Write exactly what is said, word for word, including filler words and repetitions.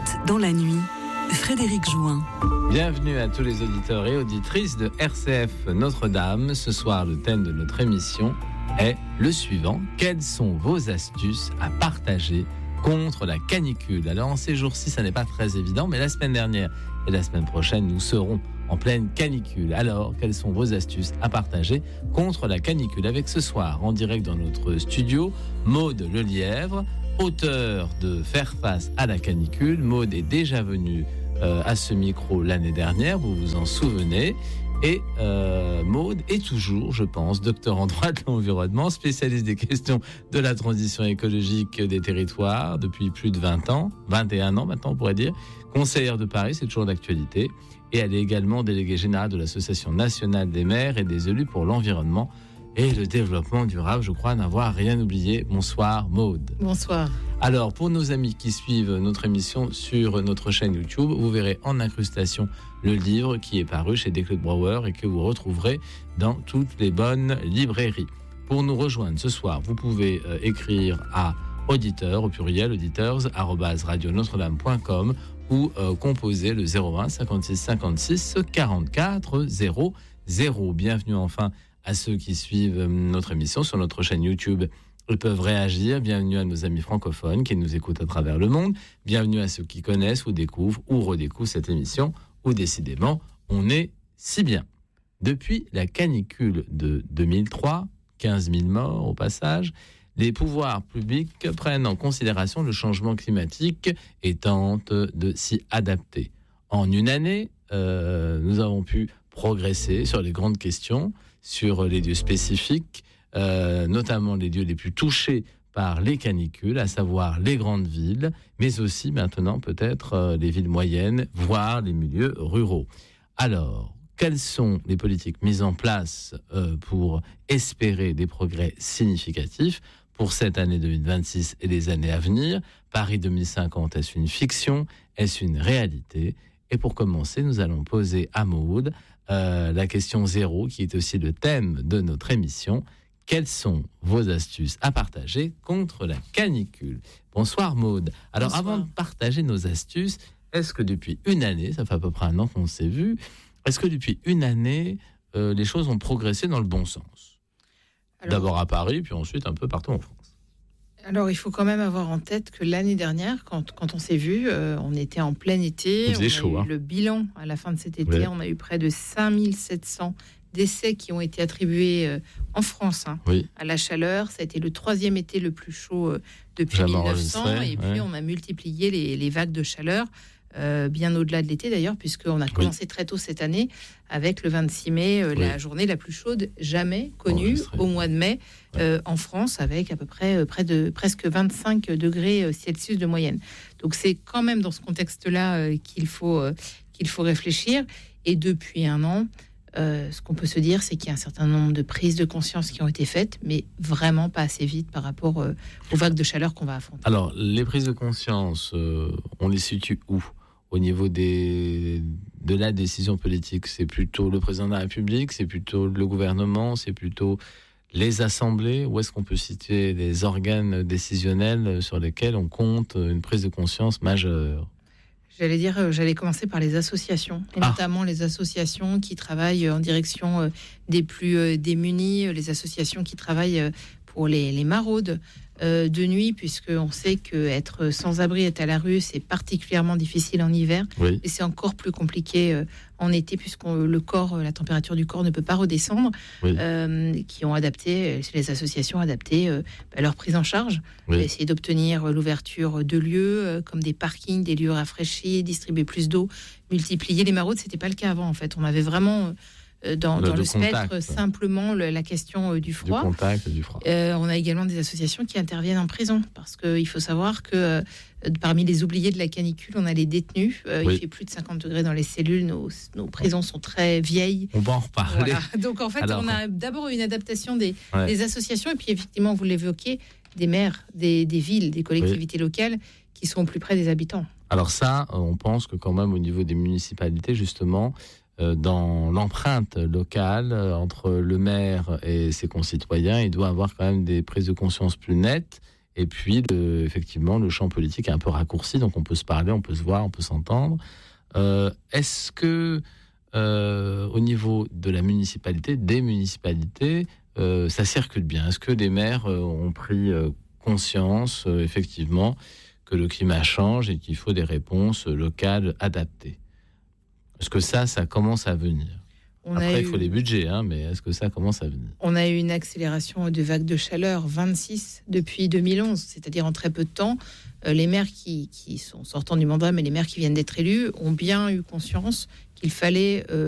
dans la nuit. Frédéric Jouin. Bienvenue à tous les auditeurs et auditrices de R C F Notre-Dame. Ce soir, le thème de notre émission est le suivant. Quelles sont vos astuces à partager contre la canicule? Alors en ces jours-ci, ça n'est pas très évident, mais la semaine dernière et la semaine prochaine, nous serons en pleine canicule. Alors, quelles sont vos astuces à partager contre la canicule? Avec ce soir, en direct dans notre studio, Maude Lelièvre, auteure de Faire face à la canicule. Maude est déjà venue euh, à ce micro l'année dernière, vous vous en souvenez. Et euh, Maude est toujours, je pense, docteur en droit de l'environnement, spécialiste des questions de la transition écologique des territoires depuis plus de vingt ans, vingt et un ans maintenant on pourrait dire, conseillère de Paris, c'est toujours d'actualité, et elle est également déléguée générale de l'Association nationale des maires et des élus pour l'environnement et le développement durable, je crois n'avoir rien oublié. Bonsoir Maude. Bonsoir. Alors, pour nos amis qui suivent notre émission sur notre chaîne YouTube, vous verrez en incrustation le livre qui est paru chez Desclés Brouwer et que vous retrouverez dans toutes les bonnes librairies. Pour nous rejoindre ce soir, vous pouvez euh, écrire à auditeurs, au pluriel, auditeurs, arobase radio notre dame point com ou euh, composer le zéro un cinquante-six cinquante-six quarante-quatre zéro zéro. Bienvenue enfin à ceux qui suivent notre émission sur notre chaîne YouTube. Ils peuvent réagir. Bienvenue à nos amis francophones qui nous écoutent à travers le monde. Bienvenue à ceux qui connaissent ou découvrent ou redécouvrent cette émission où décidément on est si bien. Depuis la canicule de deux mille trois, quinze mille morts au passage, les pouvoirs publics prennent en considération le changement climatique et tentent de s'y adapter. En une année, euh, nous avons pu progresser sur les grandes questions, sur les lieux spécifiques, euh, notamment les lieux les plus touchés par les canicules, à savoir les grandes villes, mais aussi maintenant peut-être euh, les villes moyennes, voire les milieux ruraux. Alors, quelles sont les politiques mises en place euh, pour espérer des progrès significatifs pour cette année deux mille vingt-six et les années à venir? Paris deux mille cinquante, est-ce une fiction? Est-ce une réalité? Et pour commencer, nous allons poser à Maude euh, la question zéro, qui est aussi le thème de notre émission. Quelles sont vos astuces à partager contre la canicule? Bonsoir Maude. Alors Bonsoir. Avant de partager nos astuces, est-ce que depuis une année, ça fait à peu près un an qu'on s'est vu, est-ce que depuis une année, euh, les choses ont progressé dans le bon sens? Alors, d'abord à Paris, puis ensuite un peu partout en France. Alors, il faut quand même avoir en tête que l'année dernière, quand, quand on s'est vu, euh, on était en plein été. On a chaud, eu hein. Le bilan à la fin de cet été, ouais. On a eu près de cinq mille sept cents décès qui ont été attribués euh, en France hein, oui. à la chaleur. Ça a été le troisième été le plus chaud euh, depuis Jamais mille neuf cents. Et puis, ouais. on a multiplié les, les vagues de chaleur. Euh, bien au-delà de l'été d'ailleurs, puisqu'on a commencé oui. très tôt cette année avec le vingt-six mai, euh, oui. la journée la plus chaude jamais connue oh, au mois de mai euh, ouais. en France, avec à peu près euh, près de presque vingt-cinq degrés Celsius de moyenne. Donc c'est quand même dans ce contexte-là euh, qu'il faut euh, qu'il faut réfléchir. Et depuis un an, euh, ce qu'on peut se dire, c'est qu'il y a un certain nombre de prises de conscience qui ont été faites, mais vraiment pas assez vite par rapport euh, aux vagues de chaleur qu'on va affronter. Alors les prises de conscience, euh, on les situe où ? Au niveau des, de la décision politique, c'est plutôt le président de la République, c'est plutôt le gouvernement, c'est plutôt les assemblées? Où est-ce qu'on peut situer les organes décisionnels sur lesquels on compte une prise de conscience majeure? J'allais dire, j'allais commencer par les associations, et ah. notamment les associations qui travaillent en direction des plus démunis, les associations qui travaillent pour les, les maraudes euh, de nuit, puisqu'on sait qu'être sans abri, être à la rue, c'est particulièrement difficile en hiver, oui. et c'est encore plus compliqué euh, en été, puisque le corps, la température du corps ne peut pas redescendre, oui. euh, qui ont adapté, les associations ont adapté euh, bah, leur prise en charge, oui. essayer d'obtenir l'ouverture de lieux, euh, comme des parkings, des lieux rafraîchis, distribuer plus d'eau, multiplier les maraudes. C'était pas le cas avant, en fait. On avait vraiment... dans, dans le, le spectre contact, simplement le, la question euh, du froid. Du contact, du froid. Euh, on a également des associations qui interviennent en prison, parce qu'il faut savoir que euh, parmi les oubliés de la canicule, on a les détenus. Euh, oui. Il fait plus de cinquante degrés dans les cellules. Nos, nos prisons sont très vieilles. On va en reparler. Voilà. Donc en fait, Alors, on a d'abord une adaptation des, ouais. des associations, et puis effectivement, vous l'évoquez, des maires, des, des villes, des collectivités oui. locales qui sont au plus près des habitants. Alors ça, on pense que quand même au niveau des municipalités, justement, dans l'empreinte locale entre le maire et ses concitoyens, il doit avoir quand même des prises de conscience plus nettes Et puis, le, effectivement, le champ politique est un peu raccourci, donc on peut se parler, on peut se voir, on peut s'entendre. Euh, est-ce que, euh, au niveau de la municipalité, des municipalités, euh, ça circule bien? Est-ce que les maires euh, ont pris euh, conscience, euh, effectivement, que le climat change et qu'il faut des réponses locales adaptées? Est-ce que ça, ça commence à venir? On Après, il faut eu... les budgets, hein, mais est-ce que ça commence à venir? On a eu une accélération de vagues de chaleur, vingt-six depuis deux mille onze, c'est-à-dire en très peu de temps. Euh, les maires qui, qui sont sortants du mandat, mais les maires qui viennent d'être élus, ont bien eu conscience qu'il fallait... Euh,